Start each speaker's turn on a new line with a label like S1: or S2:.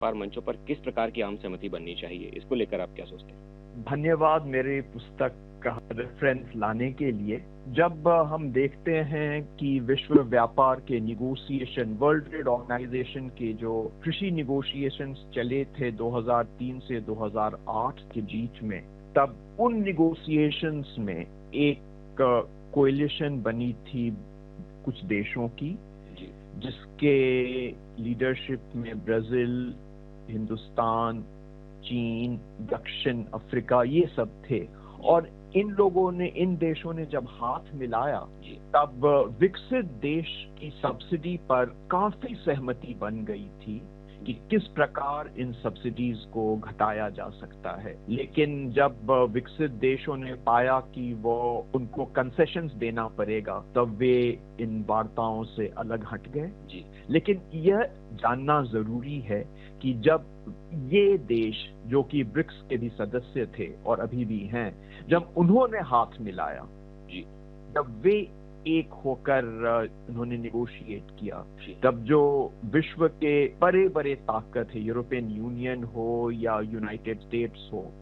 S1: व्यापार मंचों पर किस प्रकार की आम सहमति बननी चाहिए? इसको लेकर आप क्या सोचते हैं?
S2: धन्यवाद मेरी पुस्तक का रेफरेंस लाने के लिए। जब हम देखते हैं कि विश्व व्यापार के निगोशिएशन, वर्ल्ड ट्रेड ऑर्गेनाइजेशन के जो कृषि निगोशिएशंस चले थे 2003 से 2008 के बीच में, तब उन निगोशिएशंस में एक कोएलिशन बनी थी कुछ देशों की, जिसके लीडरशिप में ब्राजील, हिंदुस्तान, चीन, दक्षिण अफ्रीका ये सब थे। और इन देशों ने जब हाथ मिलाया, तब विकसित देश की सब्सिडी पर काफी सहमति बन गई थी कि किस प्रकार इन सब्सिडीज को घटाया जा सकता है। लेकिन जब विकसित देशों ने पाया कि वो उनको कंसेशंस देना पड़ेगा, तब वे इन वार्ताओं से अलग हट गए। लेकिन यह जानना जरूरी है कि जब ये देश, जो कि ब्रिक्स के भी सदस्य थे और अभी भी हैं, जब उन्होंने हाथ मिलाया, जब वे एक होकर उन्होंने नेगोशिएट किया, तब जो विश्व के बड़े बड़े ताकत है, यूरोपियन यूनियन हो या यूनाइटेड स्टेट्स हो,